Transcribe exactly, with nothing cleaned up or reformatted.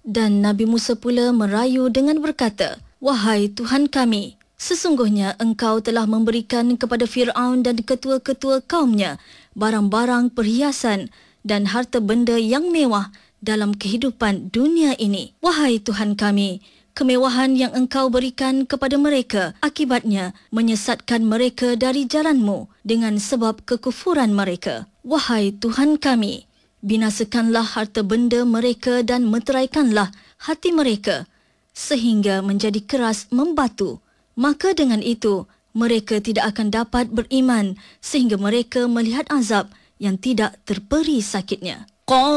Dan Nabi Musa pula merayu dengan berkata, "Wahai Tuhan kami, sesungguhnya engkau telah memberikan kepada Fir'aun dan ketua-ketua kaumnya barang-barang perhiasan dan harta benda yang mewah dalam kehidupan dunia ini. Wahai Tuhan kami, kemewahan yang engkau berikan kepada mereka akibatnya menyesatkan mereka dari jalan-Mu dengan sebab kekufuran mereka. Wahai Tuhan kami, binasakanlah harta benda mereka dan meteraikanlah hati mereka sehingga menjadi keras membatu. Maka dengan itu, mereka tidak akan dapat beriman sehingga mereka melihat azab yang tidak terperi sakitnya."